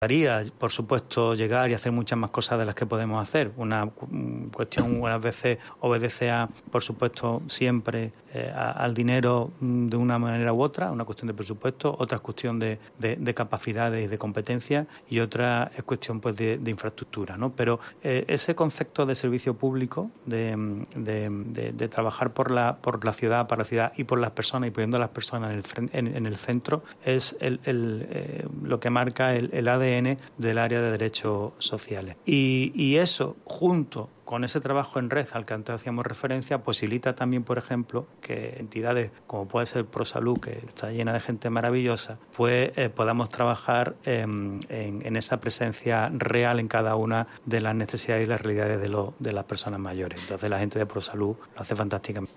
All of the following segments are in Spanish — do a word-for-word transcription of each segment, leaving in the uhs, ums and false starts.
Haría, por supuesto, llegar y hacer muchas más cosas de las que podemos hacer. Una cuestión unas veces obedece a, por supuesto, siempre eh, a, al dinero de una manera u otra, una cuestión de presupuesto, otra es cuestión de, de, de capacidades y de competencias y otra es cuestión pues de, de infraestructura, ¿no? Pero eh, ese concepto de servicio público, de, de, de, de trabajar por la, por la ciudad, para la ciudad y por las personas y poniendo a las personas en el, en, en el centro, es el, el, eh, lo que marca el, el A D N del área de derechos sociales. Y, y eso, junto con ese trabajo en red al que antes hacíamos referencia, posibilita también, por ejemplo, que entidades como puede ser ProSalud, que está llena de gente maravillosa, pues eh, podamos trabajar eh, en, en esa presencia real en cada una de las necesidades y las realidades de, lo, de las personas mayores. Entonces la gente de ProSalud lo hace fantásticamente.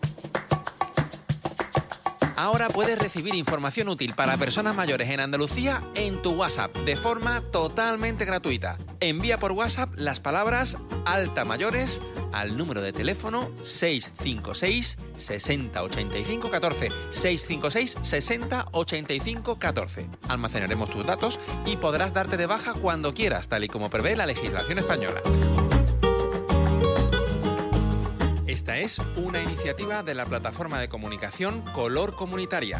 Ahora puedes recibir información útil para personas mayores en Andalucía en tu WhatsApp de forma totalmente gratuita. Envía por WhatsApp las palabras Alta Mayores al número de teléfono seis cinco seis, sesenta, ochenta y cinco, catorce, seis cinco seis, sesenta, ochenta y cinco, catorce. Almacenaremos tus datos y podrás darte de baja cuando quieras, tal y como prevé la legislación española. Esta es una iniciativa de la plataforma de comunicación Color Comunitaria.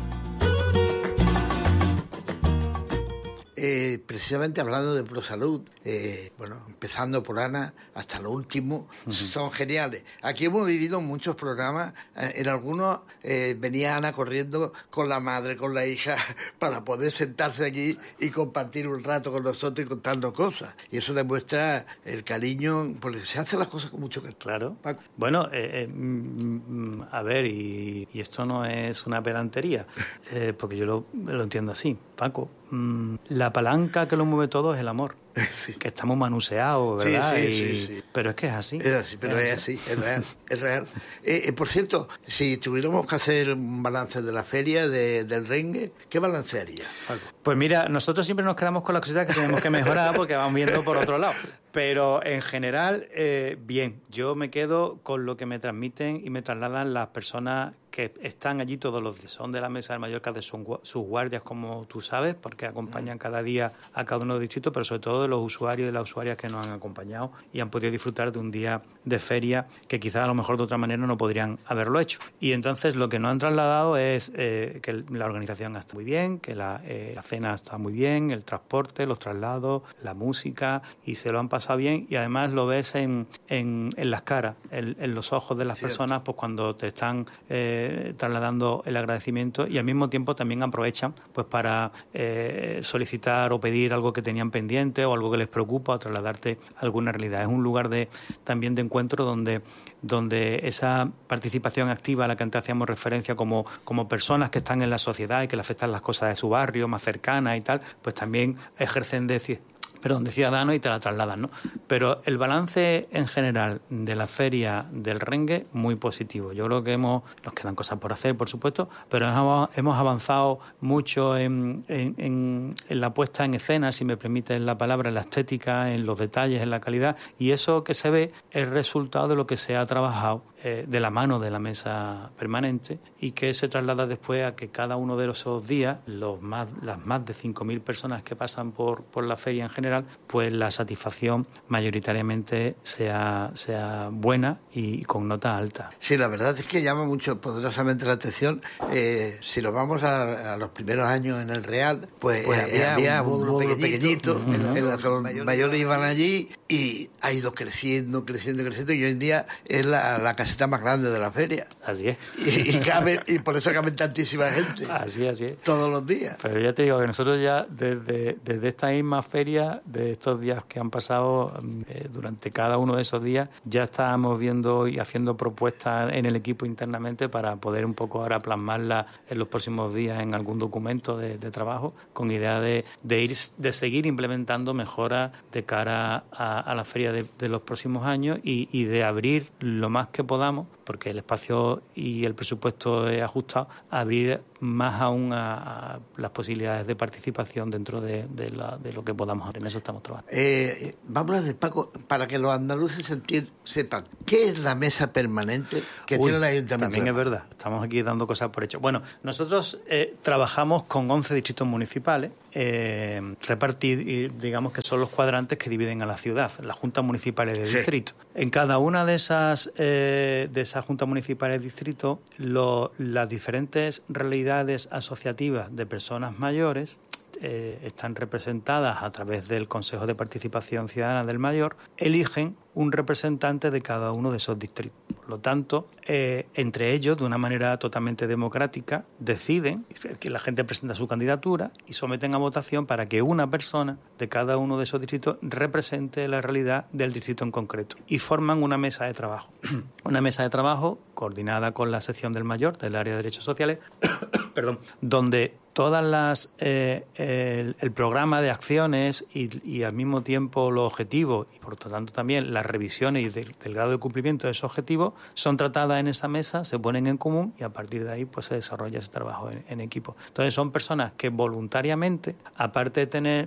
Eh, precisamente hablando de ProSalud, eh, bueno, empezando por Ana hasta lo último, uh-huh. son geniales. Aquí hemos vivido muchos programas, eh, en algunos eh, venía Ana corriendo con la madre, con la hija, para poder sentarse aquí y compartir un rato con nosotros y contando cosas. Y eso demuestra el cariño, porque se hacen las cosas con mucho cariño. Claro. Paco. Bueno, eh, eh, a ver, y, y esto no es una pedantería, eh, porque yo lo, lo entiendo así, Paco. La palanca que lo mueve todo es el amor. Sí. Que estamos manuseados, ¿verdad? Sí, sí, y... sí, sí. Pero es que es así. Es así, pero es, es así, es real. Es real. Eh, eh, por cierto, si tuviéramos que hacer un balance de la feria de, del Rengue, ¿qué balance haría, Paco? Pues mira, nosotros siempre nos quedamos con las cositas que tenemos que mejorar porque vamos viendo por otro lado. Pero en general, eh, bien, yo me quedo con lo que me transmiten y me trasladan las personas que están allí todos los días. Son de la Mesa de Mallorca, de sus guardias, como tú sabes, porque acompañan cada día a cada uno de los distritos, pero sobre todo de los usuarios y de las usuarias que nos han acompañado y han podido disfrutar de un día de feria que quizás a lo mejor de otra manera no podrían haberlo hecho. Y entonces lo que nos han trasladado es eh, que la organización está muy bien, que la, eh, la cena está muy bien, el transporte, los traslados, la música, y se lo han pasado bien, y además lo ves en, en, en las caras, en, en los ojos de las Cierto. personas, pues cuando te están eh, trasladando el agradecimiento, y al mismo tiempo también aprovechan pues para eh, solicitar o pedir algo que tenían pendiente o algo que les preocupa o trasladarte alguna realidad. Es un lugar de también de encuentro donde donde esa participación activa a la que antes hacíamos referencia como, como personas que están en la sociedad y que le afectan las cosas de su barrio más cercanas y tal, pues también ejercen de perdón, de ciudadanos y te la trasladan, ¿no? Pero el balance en general de la feria del Rengue, muy positivo. Yo creo que hemos, nos quedan cosas por hacer, por supuesto, pero hemos avanzado mucho en, en, en, en la puesta en escena, si me permiten la palabra, en la estética, en los detalles, en la calidad, y eso que se ve es resultado de lo que se ha trabajado eh, de la mano de la mesa permanente y que se traslada después a que cada uno de esos días, los más, las más de cinco mil personas que pasan por, por la feria en general, pues la satisfacción mayoritariamente sea, sea buena y con nota alta. Sí, la verdad es que llama mucho poderosamente la atención. Eh, si nos vamos a, a los primeros años en el Real, pues, pues había, había un módulo pequeñito, pequeñito uh-huh. en, en los que los mayores, mayores iban allí y ha ido creciendo, creciendo, creciendo, y hoy en día es la, la caseta más grande de la feria. Así es. Y, y, cabe, y por eso caben tantísima gente. Así, así es. Todos los días. Pero ya te digo que nosotros ya desde, desde esta misma feria, de estos días que han pasado, eh, durante cada uno de esos días, ya estábamos viendo y haciendo propuestas en el equipo internamente para poder un poco ahora plasmarla en los próximos días en algún documento de, de trabajo, con idea de, de ir de seguir implementando mejoras de cara a, a la feria de, de los próximos años y, y de abrir lo más que podamos, porque el espacio y el presupuesto es ajustado, abrir más aún a, a las posibilidades de participación dentro de, de, la, de lo que podamos hacer. En eso estamos trabajando. Eh, vamos a ver, Paco, para que los andaluces enti- sepan, ¿qué es la mesa permanente que Uy, tiene el Ayuntamiento? También es verdad, estamos aquí dando cosas por hecho. Bueno, nosotros eh, trabajamos con once distritos municipales eh, repartir, digamos que son los cuadrantes que dividen a la ciudad, las juntas municipales de distrito. Sí. En cada una de esas, eh, de esas juntas municipales de distrito, lo, las diferentes realidades asociativas de personas mayores eh, están representadas a través del Consejo de Participación Ciudadana del Mayor, eligen un representante de cada uno de esos distritos. Por lo tanto, eh, entre ellos, de una manera totalmente democrática, deciden que la gente presenta su candidatura y someten a votación para que una persona de cada uno de esos distritos represente la realidad del distrito en concreto. Y forman una mesa de trabajo. Una mesa de trabajo coordinada con la sección del Mayor, del área de Derechos Sociales, perdón, donde todas las eh, el, el programa de acciones y, y al mismo tiempo los objetivos y por lo tanto también las revisiones y del, del grado de cumplimiento de esos objetivos son tratadas en esa mesa, se ponen en común y a partir de ahí pues se desarrolla ese trabajo en, en equipo. Entonces son personas que voluntariamente, aparte de tener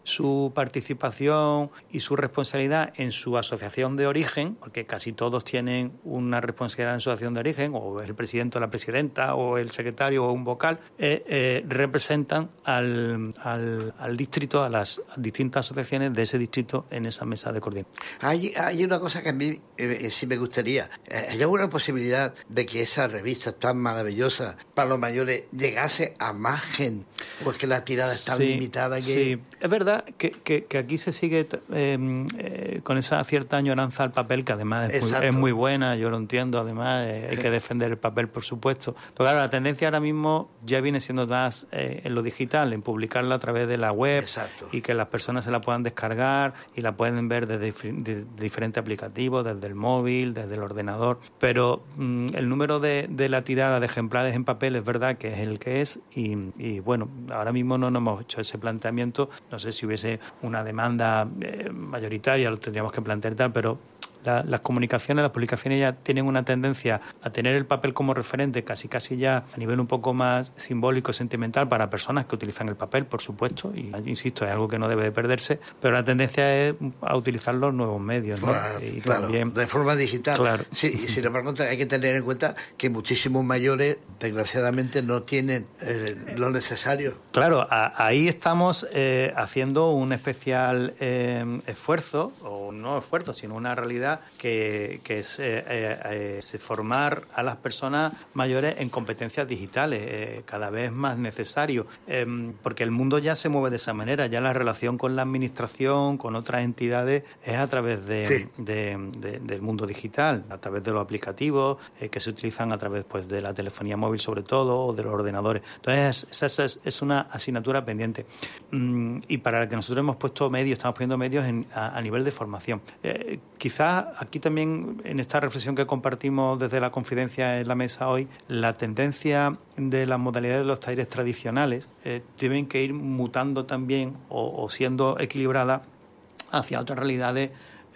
su participación y su responsabilidad en su asociación de origen, porque casi todos tienen una responsabilidad en su asociación de origen, o el presidente o la presidenta, o el secretario o un vocal, eh, eh, representan al, al, al distrito, a las distintas asociaciones de ese distrito en esa mesa de coordinación. Hay, hay una cosa que a mí eh, sí me gustaría. ¿Hay alguna posibilidad de que esa revista tan maravillosa para los mayores llegase a más gente? ¿O es que la tirada es tan sí, limitada que...? Sí, es verdad Que, que, que aquí se sigue eh, eh, con esa cierta añoranza al papel, que además es muy, es muy buena, yo lo entiendo, además eh, hay que defender el papel, por supuesto. Pero claro, la tendencia ahora mismo ya viene siendo más eh, en lo digital, en publicarla a través de la web. Exacto. Y que las personas se la puedan descargar y la pueden ver desde de, de diferentes aplicativos, desde el móvil, desde el ordenador. Pero mm, el número de, de la tirada de ejemplares en papel es verdad que es el que es y, y bueno, ahora mismo no nos hemos hecho ese planteamiento, no sé si hubiese una demanda eh, mayoritaria, lo tendríamos que plantear tal, pero la, las comunicaciones, las publicaciones ya tienen una tendencia a tener el papel como referente casi casi ya a nivel un poco más simbólico, sentimental para personas que utilizan el papel, por supuesto, y insisto, es algo que no debe de perderse, pero la tendencia es a utilizar los nuevos medios, ¿no? Claro, y claro, también, de forma digital. Claro. Sí, y sin embargo hay que tener en cuenta que muchísimos mayores, desgraciadamente, no tienen eh, lo necesario. Claro, a, ahí estamos eh, haciendo un especial eh, esfuerzo, o no esfuerzo, sino una realidad que, que es eh, eh, eh, formar a las personas mayores en competencias digitales, eh, cada vez más necesario, eh, porque el mundo ya se mueve de esa manera, ya la relación con la administración, con otras entidades, es a través de, sí. de, de, del mundo digital, a través de los aplicativos eh, que se utilizan a través pues, de la telefonía móvil sobre todo, o de los ordenadores. Entonces, esa es, es una asignatura pendiente. Mm, y para la que nosotros hemos puesto medios, estamos poniendo medios en, a, a nivel de formación. Eh, quizás aquí también, en esta reflexión que compartimos desde la confidencia en la mesa hoy, la tendencia de las modalidades de los talleres tradicionales eh, deben que ir mutando también o, o siendo equilibradas hacia otras realidades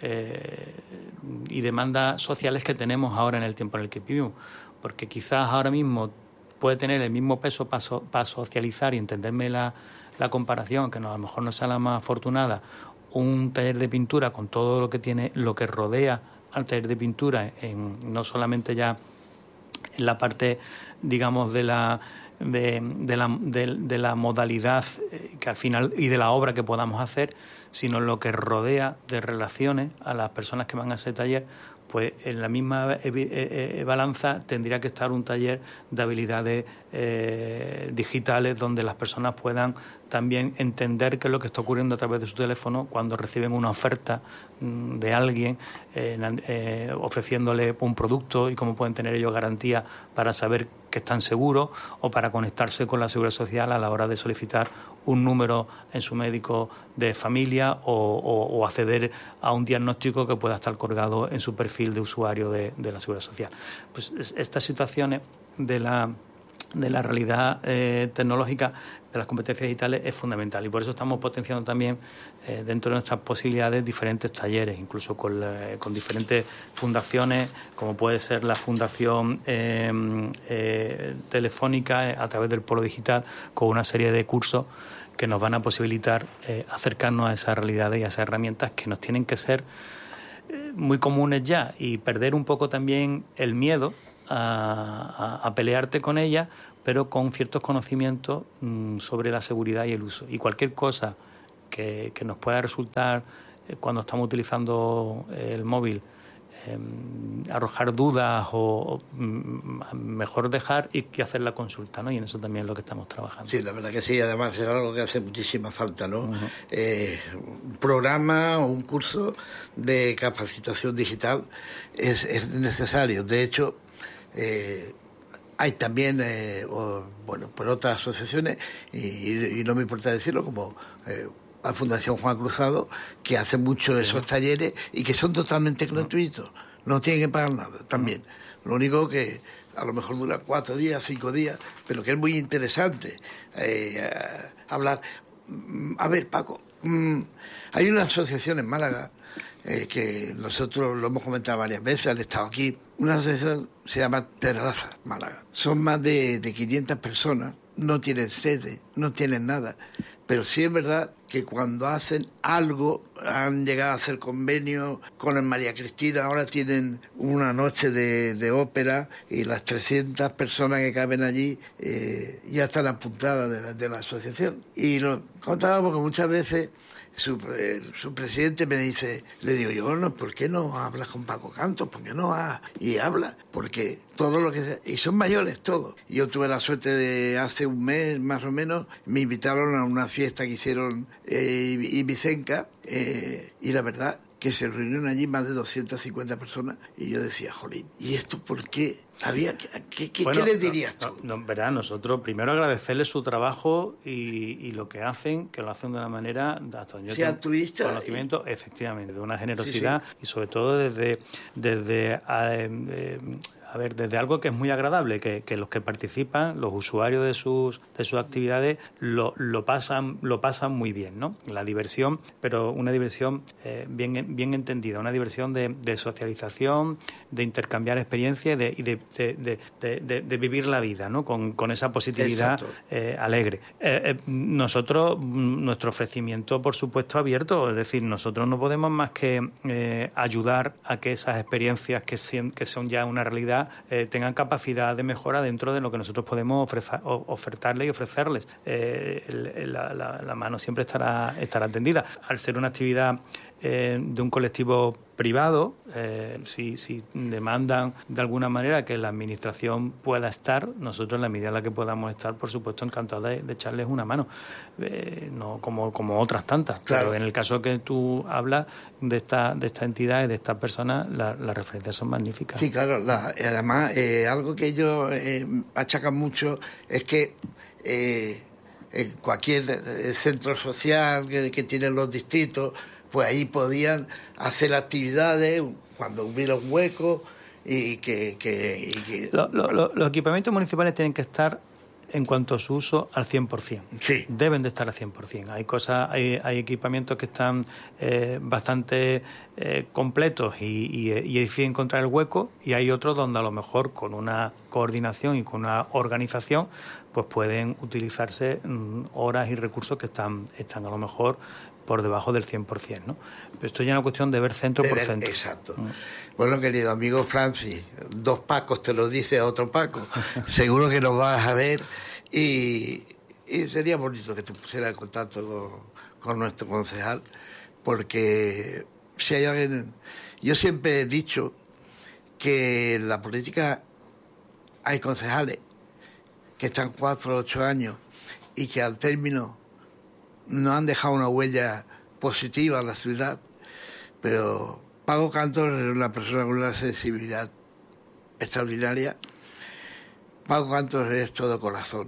eh, y demandas sociales que tenemos ahora en el tiempo en el que vivimos. Porque quizás ahora mismo puede tener el mismo peso para, so, para socializar y entenderme la, la comparación, que no, a lo mejor no sea la más afortunada, un taller de pintura con todo lo que tiene, lo que rodea al taller de pintura, en, no solamente ya en la parte, digamos, de la de, de la de, de la modalidad eh, que al final y de la obra que podamos hacer, sino en lo que rodea de relaciones a las personas que van a ese taller. Pues en la misma eh, eh, balanza tendría que estar un taller de habilidades eh, digitales donde las personas puedan también entender qué es lo que está ocurriendo a través de su teléfono cuando reciben una oferta mmm, de alguien eh, eh, ofreciéndole un producto y cómo pueden tener ellos garantía para saber que están seguros o para conectarse con la Seguridad Social a la hora de solicitar un número en su médico de familia o, o, o acceder a un diagnóstico que pueda estar colgado en su perfil de usuario de, de la Seguridad Social. Pues estas situaciones de la de la realidad eh, tecnológica, de las competencias digitales, es fundamental. Y por eso estamos potenciando también, eh, dentro de nuestras posibilidades, diferentes talleres, incluso con, la, con diferentes fundaciones, como puede ser la Fundación eh, eh, Telefónica, eh, a través del Polo Digital, con una serie de cursos que nos van a posibilitar eh, acercarnos a esas realidades y a esas herramientas que nos tienen que ser eh, muy comunes ya, y perder un poco también el miedo A, a, a pelearte con ella, pero con ciertos conocimientos mmm, sobre la seguridad y el uso. Y cualquier cosa que, que nos pueda resultar eh, cuando estamos utilizando el móvil, eh, arrojar dudas o, o mejor dejar y, y hacer la consulta, ¿no? Y en eso también es lo que estamos trabajando. Sí, la verdad que sí, además es algo que hace muchísima falta, ¿no? Uh-huh. Eh, un programa o un curso de capacitación digital es, es necesario. De hecho, eh, hay también, eh, o, bueno, por otras asociaciones, y, y no me importa decirlo, como eh, la Fundación Juan Cruzado, que hace mucho esos sí. talleres y que son totalmente gratuitos, no tienen que pagar nada también. No. Lo único que a lo mejor dura cuatro días, cinco días, pero que es muy interesante eh, hablar. A ver, Paco, mmm, hay una asociación en Málaga eh, que nosotros lo hemos comentado varias veces, han estado aquí. Una asociación se llama Terraza Málaga. Son más de, de quinientas personas, no tienen sede, no tienen nada. Pero sí es verdad que cuando hacen algo, han llegado a hacer convenios con el María Cristina, ahora tienen una noche de, de ópera y las trescientas personas que caben allí eh, ya están apuntadas de la, de la asociación. Y lo contaba porque muchas veces su, eh, su presidente me dice, le digo yo, no, ¿por qué no hablas con Paco Cantos? ¿Por qué no ha? Y habla, porque todo lo que... Y son mayores todos. Y yo tuve la suerte de hace un mes más o menos, me invitaron a una fiesta que hicieron eh, Ibicenca, eh, y la verdad que se reunieron allí más de doscientas cincuenta personas y yo decía, jolín, ¿y esto por qué? Había, ¿Qué, qué, bueno, ¿qué les dirías tú? No, no, verá, nosotros primero agradecerles su trabajo y, y lo que hacen, que lo hacen de una manera hasta sí, altruista, conocimiento, y... efectivamente, de una generosidad sí, sí. y sobre todo desde desde eh, eh, a ver, desde algo que es muy agradable, que, que los que participan, los usuarios de sus de sus actividades lo, lo pasan lo pasan muy bien, ¿no? La diversión, pero una diversión eh, bien bien entendida, una diversión de, de socialización, de intercambiar experiencias y de, y de, de, de, de, de, de vivir la vida, ¿no? Con, con esa positividad eh, alegre. Eh, eh, nosotros, nuestro ofrecimiento, por supuesto, abierto, es decir, nosotros no podemos más que eh, ayudar a que esas experiencias que, que son ya una realidad Eh, tengan capacidad de mejora dentro de lo que nosotros podemos ofrecer, ofertarles y ofrecerles. Eh, la, la, la mano siempre estará, estará tendida. Al ser una actividad eh, de un colectivo privado, eh, si, si demandan de alguna manera que la administración pueda estar, nosotros en la medida en la que podamos estar, por supuesto, encantados de, de echarles una mano, eh, no como, como otras tantas. Claro. Pero en el caso que tú hablas de esta de esta entidad y de estas personas, la, las referencias son magníficas. Sí, claro. La, además, eh, algo que ellos eh, achacan mucho es que eh, en cualquier centro social que, que tienen los distritos, pues ahí podían hacer actividades cuando hubiera un hueco y que... que, y que... Lo, lo, lo, los equipamientos municipales tienen que estar, en cuanto a su uso, al cien por ciento. Sí. Deben de estar al cien por ciento. Hay cosas, hay, hay equipamientos que están eh, bastante eh, completos y, y, y es difícil encontrar el hueco, y hay otros donde a lo mejor con una coordinación y con una organización pues pueden utilizarse mm, horas y recursos que están, están a lo mejor por debajo del cien por ciento, ¿no? Pero esto ya es una cuestión de ver centro de por ver, centro. Exacto. Mm. Bueno, querido amigo Francis, dos Pacos te lo dice a otro Paco. Seguro que nos vas a ver y, y sería bonito que te pusieras en contacto con, con nuestro concejal, porque si hay alguien... Yo siempre he dicho que en la política hay concejales que están cuatro o ocho años y que al término no han dejado una huella positiva en la ciudad, pero Paco Cantos es una persona con una sensibilidad extraordinaria. Paco Cantos es todo corazón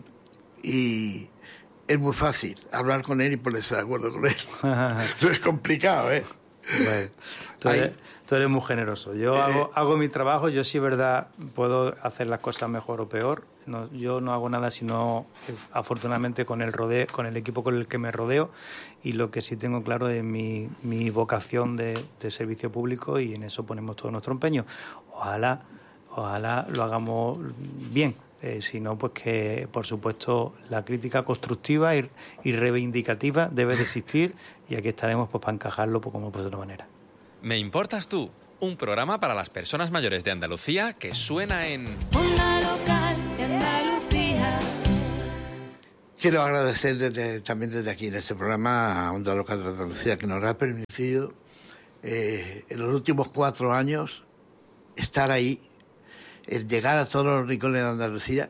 y es muy fácil hablar con él y ponerse de acuerdo con él. No es complicado, ¿eh? Bueno, tú eres, tú eres muy generoso. Yo eh, hago, hago mi trabajo, yo sí, verdad, puedo hacer las cosas mejor o peor. No, yo no hago nada sino, afortunadamente, con el rodeo, con el equipo con el que me rodeo, y lo que sí tengo claro es mi, mi vocación de, de servicio público, y en eso ponemos todo nuestro empeño. Ojalá, ojalá lo hagamos bien. Eh, si no, pues que, por supuesto, la crítica constructiva y, y reivindicativa debe de existir, y aquí estaremos pues para encajarlo pues, como de otra manera. ¿Me importas tú? Un programa para las personas mayores de Andalucía que suena en... Onda local de Andalucía. quiero agradecer desde, también desde aquí en este programa a Onda Local de Andalucía, que nos ha permitido eh, en los últimos cuatro años estar ahí, el llegar a todos los rincones de Andalucía.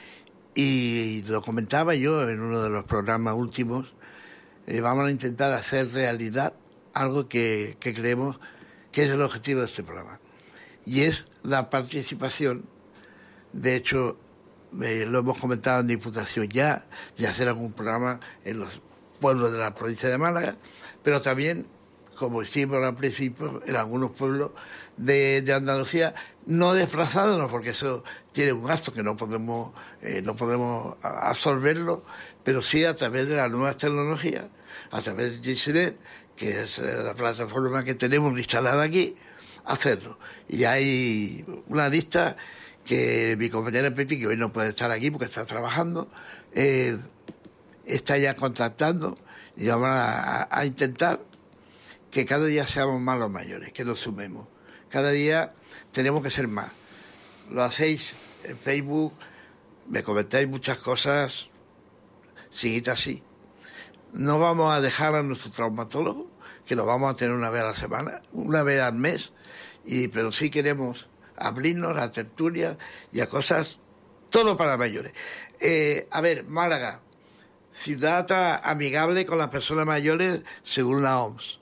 Y lo comentaba yo en uno de los programas últimos, eh, vamos a intentar hacer realidad algo que, que creemos que es el objetivo de este programa. Y es la participación, de hecho, eh, lo hemos comentado en Diputación ya, de hacer algún programa en los pueblos de la provincia de Málaga, pero también, como hicimos al principio, en algunos pueblos de, de Andalucía, no desplazándonos, porque eso tiene un gasto que no podemos, eh, no podemos absorberlo, pero sí a través de las nuevas tecnologías, a través de Internet, que es la plataforma que tenemos instalada aquí, hacerlo. Y hay una lista que mi compañera Pepi, que hoy no puede estar aquí porque está trabajando, eh, está ya contactando y vamos a, a intentar que cada día seamos más los mayores, que nos sumemos. Cada día tenemos que ser más. Lo hacéis en Facebook, me comentáis muchas cosas, seguid así. No vamos a dejar a nuestro traumatólogo, que lo vamos a tener una vez a la semana, una vez al mes, y pero sí queremos abrirnos a tertulias y a cosas, todo para mayores. Eh, a ver, Málaga, ciudad amigable con las personas mayores según la O M S.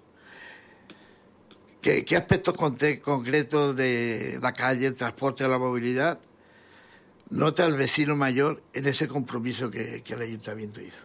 ¿Qué, qué aspectos concretos de la calle, el transporte o la movilidad nota el vecino mayor en ese compromiso que, que el ayuntamiento hizo?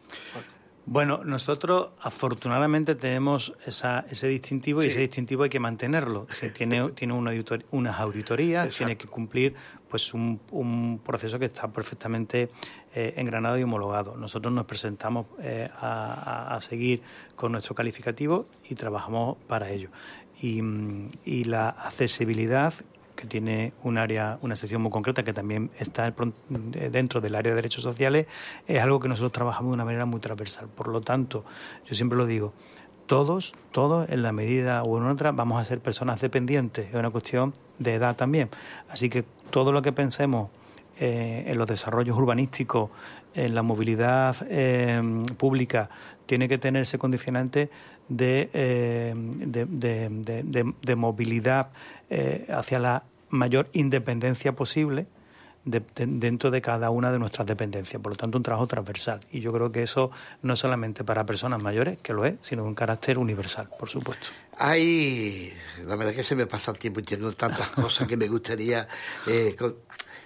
Bueno, nosotros afortunadamente tenemos esa, ese distintivo y sí. Ese distintivo hay que mantenerlo. Se tiene, tiene una auditor, unas auditorías, exacto. Tiene que cumplir pues un, un proceso que está perfectamente eh, engranado y homologado. Nosotros nos presentamos eh, a, a, a seguir con nuestro calificativo y trabajamos para ello. Y, y la accesibilidad, que tiene un área, una sección muy concreta que también está dentro del área de derechos sociales, es algo que nosotros trabajamos de una manera muy transversal. Por lo tanto, yo siempre lo digo, todos, todos en la medida o en otra vamos a ser personas dependientes, es una cuestión de edad también. Así que todo lo que pensemos eh, en los desarrollos urbanísticos, en la movilidad eh, pública, tiene que tener ese condicionante de, eh, de, de, de, de, de movilidad eh, hacia la mayor independencia posible de, de, dentro de cada una de nuestras dependencias. Por lo tanto, un trabajo transversal. Y yo creo que eso no solamente para personas mayores, que lo es, sino un carácter universal, por supuesto. Hay, la verdad es que se me pasa el tiempo y tengo tantas cosas que me gustaría... Eh, con...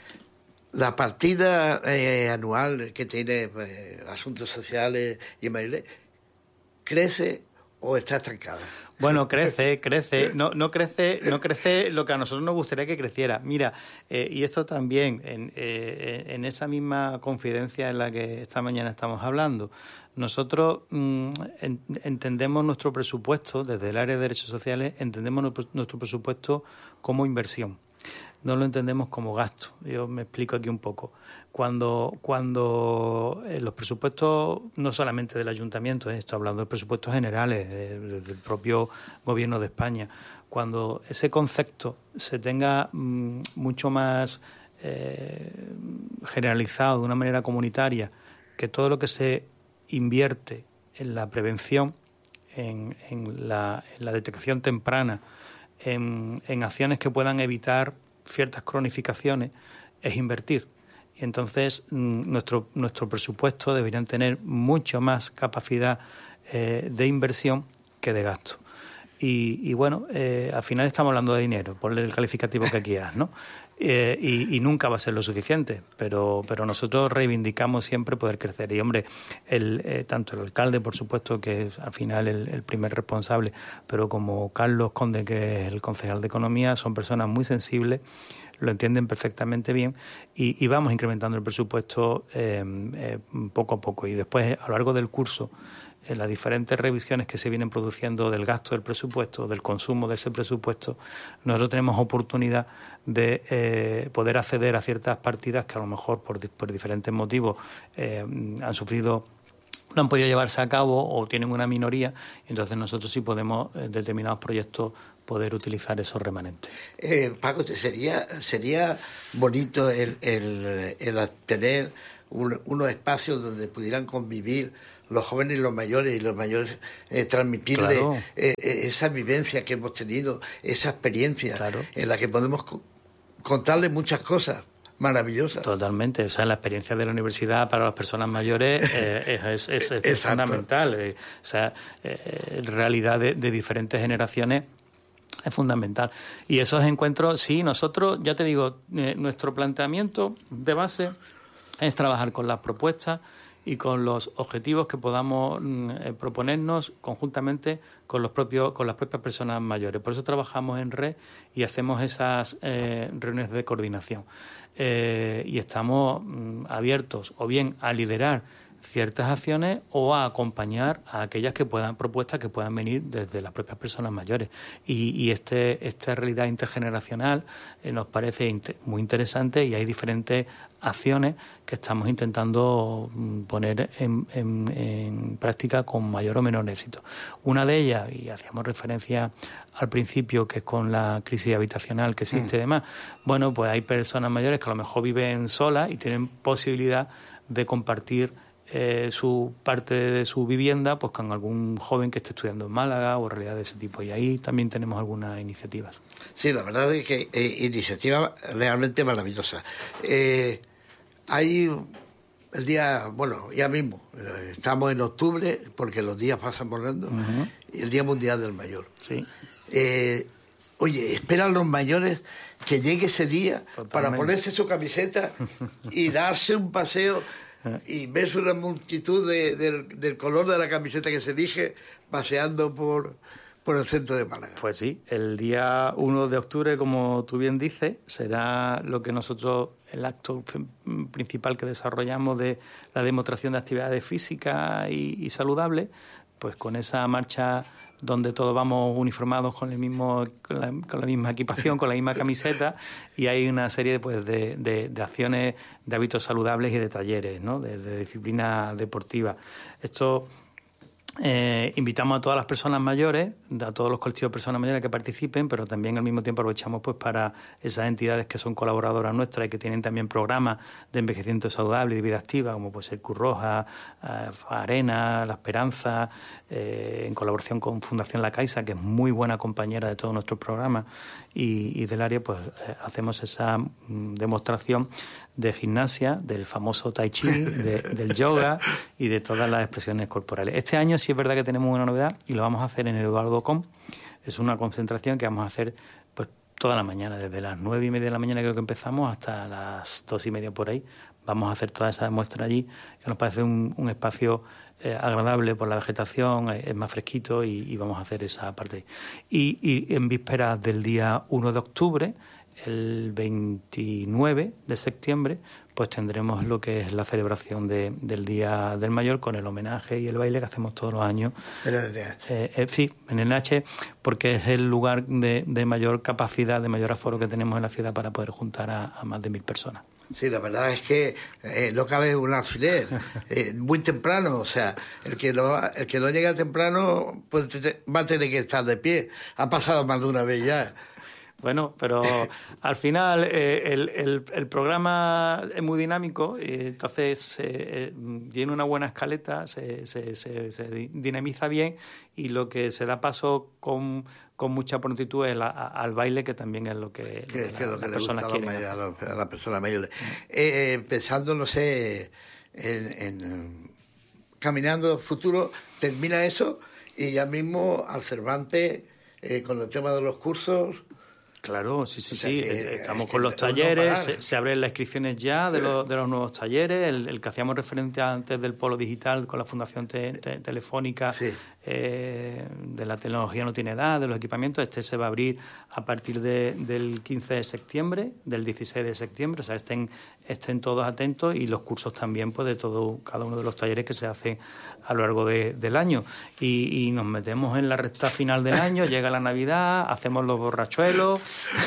La partida eh, anual que tiene eh, Asuntos Sociales y mayores, ¿crece o está estancada? Bueno, crece, crece, no, no crece, no crece lo que a nosotros nos gustaría que creciera. Mira, eh, y esto también, en, eh, en esa misma confidencia en la que esta mañana estamos hablando, nosotros mm, en, entendemos nuestro presupuesto, desde el área de derechos sociales, entendemos nuestro, nuestro presupuesto como inversión. No lo entendemos como gasto. Yo me explico aquí un poco. Cuando, cuando eh, los presupuestos, no solamente del ayuntamiento, eh, estoy hablando de presupuestos generales, eh, del propio gobierno de España, cuando ese concepto se tenga mmm, mucho más eh, generalizado de una manera comunitaria, que todo lo que se invierte en la prevención, en, en, la, en la detección temprana, en, en acciones que puedan evitar ciertas cronificaciones, es invertir. Y entonces nuestro, nuestro presupuesto deberían tener mucho más capacidad eh, de inversión que de gasto. Y, y bueno, eh, al final estamos hablando de dinero, ponle el calificativo que quieras, ¿no? Eh, y, y nunca va a ser lo suficiente, pero pero nosotros reivindicamos siempre poder crecer. Y hombre, el, eh, tanto el alcalde, por supuesto, que es al final el, el primer responsable, pero como Carlos Conde, que es el concejal de Economía, son personas muy sensibles, lo entienden perfectamente bien y, y vamos incrementando el presupuesto eh, eh, poco a poco. Y después, a lo largo del curso, en las diferentes revisiones que se vienen produciendo del gasto del presupuesto, del consumo de ese presupuesto, nosotros tenemos oportunidad de eh, poder acceder a ciertas partidas que a lo mejor por, por diferentes motivos eh, han sufrido, no han podido llevarse a cabo o tienen una minoría, entonces nosotros sí podemos, en determinados proyectos, poder utilizar esos remanentes. Eh, Paco, sería, sería bonito el, el, el tener un, unos espacios donde pudieran convivir los jóvenes y los mayores, y los mayores eh, transmitirles claro. eh, esa vivencia que hemos tenido, esa experiencia claro. en la que podemos co- contarles muchas cosas maravillosas. Totalmente, o sea, la experiencia de la universidad para las personas mayores eh, es, es, es, es fundamental, eh, o sea, eh, realidad de, de diferentes generaciones es fundamental. Y esos encuentros, sí, nosotros, ya te digo, eh, nuestro planteamiento de base es trabajar con las propuestas y con los objetivos que podamos eh, proponernos conjuntamente con los propios con las propias personas mayores. Por eso trabajamos en red y hacemos esas eh, reuniones de coordinación. Eh, y estamos mm, abiertos o bien a liderar ciertas acciones o a acompañar a aquellas que puedan propuestas que puedan venir desde las propias personas mayores. Y, y este esta realidad intergeneracional eh, nos parece inter- muy interesante, y hay diferentes acciones que estamos intentando poner en, en, en práctica con mayor o menor éxito. Una de ellas, y hacíamos referencia al principio, que es con la crisis habitacional que existe y demás, bueno, pues hay personas mayores que a lo mejor viven solas y tienen posibilidad de compartir Eh, su parte de su vivienda pues con algún joven que esté estudiando en Málaga o realidad de ese tipo, y ahí también tenemos algunas iniciativas. Sí, la verdad es que eh, iniciativa realmente maravillosa. Eh, hay el día, bueno, ya mismo, eh, estamos en octubre porque los días pasan volando, uh-huh. y el Día Mundial del Mayor. Sí. Eh, oye, esperan los mayores que llegue ese día Totalmente. Para ponerse su camiseta y darse un paseo y ves una multitud de, de, del color de la camiseta que se elige paseando por, por el centro de Málaga. Pues sí, el día uno de octubre, como tú bien dices, será lo que nosotros, el acto principal que desarrollamos de la demostración de actividades físicas y, y saludables, pues con esa marcha donde todos vamos uniformados con el mismo con la, con la misma equipación, con la misma camiseta, y hay una serie pues, de, de, de acciones de hábitos saludables y de talleres, ¿no? de, de disciplina deportiva. Esto eh, invitamos a todas las personas mayores, a todos los colectivos de personas mayores que participen, pero también al mismo tiempo aprovechamos pues para esas entidades que son colaboradoras nuestras y que tienen también programas de envejecimiento saludable y de vida activa, como puede ser Cruz Roja, eh, Arena, La Esperanza, eh, en colaboración con Fundación La Caixa, que es muy buena compañera de todos nuestros programas, y, y del área, pues eh, hacemos esa mm, demostración de gimnasia, del famoso tai chi, de, del yoga y de todas las expresiones corporales. Este año sí es verdad que tenemos una novedad y lo vamos a hacer en el Eduardo Com. Es una concentración que vamos a hacer pues toda la mañana, desde las nueve y media de la mañana creo que empezamos hasta las dos y media por ahí. Vamos a hacer toda esa muestra allí, que nos parece un, un espacio eh, agradable por la vegetación, es, es más fresquito, y, y vamos a hacer esa parte. Y, y en vísperas del día uno de octubre, el veintinueve de septiembre, pues tendremos lo que es la celebración de, del Día del Mayor, con el homenaje y el baile que hacemos todos los años. En el N H. Eh, eh, sí, en el N H, porque es el lugar de, de mayor capacidad, de mayor aforo que tenemos en la ciudad para poder juntar a, a más de mil personas. Sí, la verdad es que eh, no cabe un alfiler, eh, muy temprano, o sea, el que no, el que no llega temprano pues te, va a tener que estar de pie. Ha pasado más de una vez ya. Bueno, pero al final eh, el, el, el programa es muy dinámico, y entonces eh, tiene una buena escaleta, se, se, se, se dinamiza bien, y lo que se da paso con, con mucha prontitud es la, a, al baile, que también es lo que, que, la, que lo que las le personas gusta quieren. A, los, a las personas mayores. Eh, eh, pensando, no sé, en, en caminando futuro, termina eso y ya mismo al Cervantes eh, con el tema de los cursos. Claro, sí, sí, o sea, sí. Que, Estamos que, con los que talleres, no se, se abren las inscripciones ya de los, de los nuevos talleres, el, el que hacíamos referencia antes del Polo Digital con la Fundación te, te, Telefónica, sí. eh, de la tecnología no tiene edad, de los equipamientos. Este se va a abrir a partir de, del quince de septiembre, del dieciséis de septiembre, o sea, estén, estén todos atentos, y los cursos también, pues de todo, cada uno de los talleres que se hacen a lo largo de, del año. Y, y nos metemos en la recta final del año, llega la Navidad, hacemos los borrachuelos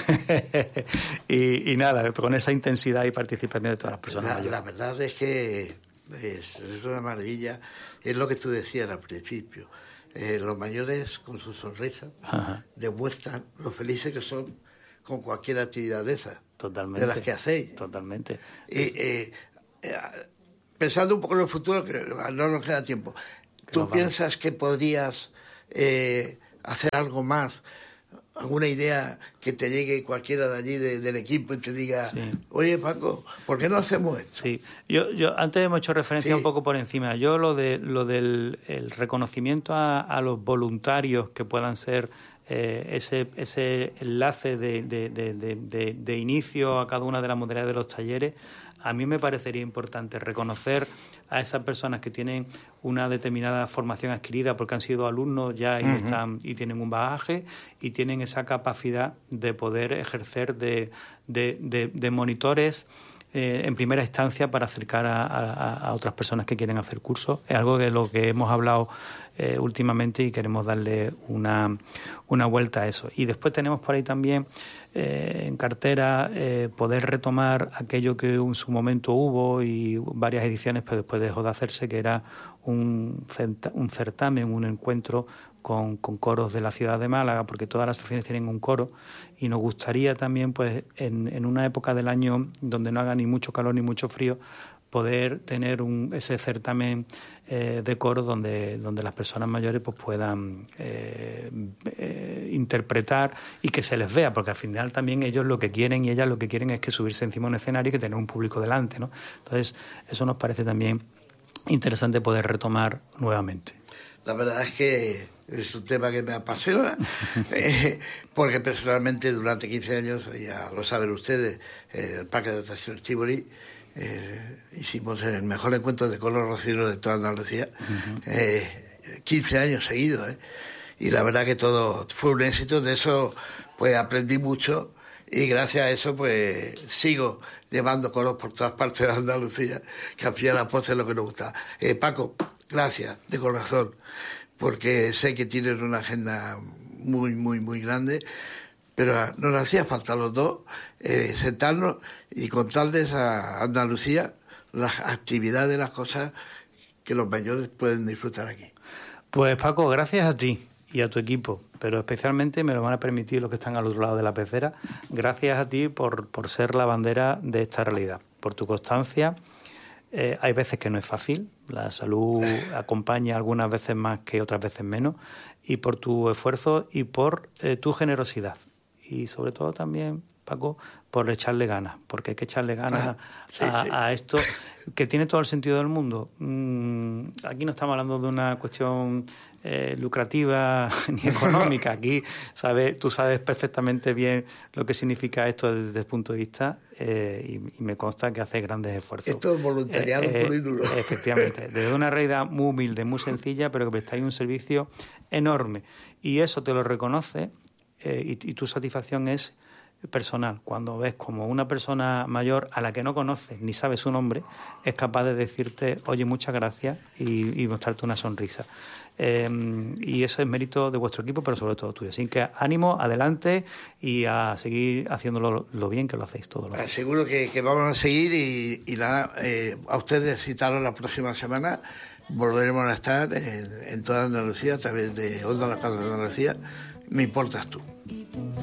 y, y nada, con esa intensidad y participación de todas las personas. La, la verdad es que es, es una maravilla, es lo que tú decías al principio. Eh, los mayores, con su sonrisa, Ajá. demuestran lo felices que son con cualquier actividad de esas. Totalmente. De las que hacéis. Totalmente. Y, eh, eh, pensando un poco en el futuro, que no nos queda tiempo, ¿tú piensas que podrías eh, hacer algo más? ¿Alguna idea que te llegue cualquiera de allí de, del equipo y te diga, sí. Oye, Paco, ¿por qué no hacemos esto? Sí, yo, yo antes hemos hecho referencia sí. un poco por encima. Yo lo de lo del el reconocimiento a, a los voluntarios que puedan ser eh, ese ese enlace de, de, de, de, de, de inicio a cada una de las modalidades de los talleres, a mí me parecería importante reconocer a esas personas que tienen una determinada formación adquirida porque han sido alumnos ya y, uh-huh. están, y tienen un bagaje y tienen esa capacidad de poder ejercer de, de, de, de monitores eh, en primera instancia para acercar a, a, a otras personas que quieren hacer cursos. Es algo de lo que hemos hablado eh, últimamente y queremos darle una, una vuelta a eso. Y después tenemos por ahí también Eh, en cartera eh, poder retomar aquello que en su momento hubo y varias ediciones, pero después dejó de hacerse, que era un, un certamen, un encuentro con, con coros de la ciudad de Málaga, porque todas las estaciones tienen un coro y nos gustaría también, pues en, en una época del año donde no haga ni mucho calor ni mucho frío, poder tener un, ese certamen eh, de coro donde, donde las personas mayores pues puedan eh, eh, interpretar y que se les vea, porque al final también ellos lo que quieren y ellas lo que quieren es que subirse encima de un escenario y que tener un público delante, ¿no? Entonces, eso nos parece también interesante poder retomar nuevamente. La verdad es que es un tema que me apasiona, eh, porque personalmente durante quince años, ya lo saben ustedes, en el Parque de Atracciones Tívoli, Eh, hicimos el mejor encuentro de coro rociero de toda Andalucía, uh-huh. eh, quince años seguidos, eh, y la verdad que todo fue un éxito. De eso pues aprendí mucho y gracias a eso pues sigo llevando coros por todas partes de Andalucía, que al final es lo que nos gusta. eh, Paco, gracias de corazón, porque sé que tienes una agenda muy muy muy grande, pero nos hacía falta a los dos eh, sentarnos y contarles a Andalucía las actividades, las cosas que los mayores pueden disfrutar aquí. Pues Paco, gracias a ti y a tu equipo, pero especialmente me lo van a permitir los que están al otro lado de la pecera, gracias a ti por, por ser la bandera de esta realidad, por tu constancia. Eh, hay veces que no es fácil, la salud acompaña algunas veces más que otras veces menos, y por tu esfuerzo y por eh, tu generosidad. Y sobre todo también, Paco, por echarle ganas, porque hay que echarle ganas ah, sí, a, sí. a esto que tiene todo el sentido del mundo. Mm, aquí no estamos hablando de una cuestión eh, lucrativa ni económica. Aquí sabes, tú sabes perfectamente bien lo que significa esto desde el punto de vista eh, y, y me consta que haces grandes esfuerzos. Esto es voluntariado eh, puro y duro. Eh, efectivamente, desde una realidad muy humilde, muy sencilla, pero que prestáis un servicio enorme. Y eso te lo reconoce eh, y, y tu satisfacción es personal, cuando ves como una persona mayor a la que no conoces ni sabes su nombre es capaz de decirte, oye, muchas gracias y, y mostrarte una sonrisa. Eh, y eso es mérito de vuestro equipo, pero sobre todo tuyo. Así que ánimo, adelante y a seguir haciéndolo lo bien que lo hacéis todos los días. Seguro que, que vamos a seguir y, y nada, eh, a ustedes citaros la próxima semana. Volveremos a estar en, en toda Andalucía a través de Onda Local de Andalucía. Me importas tú.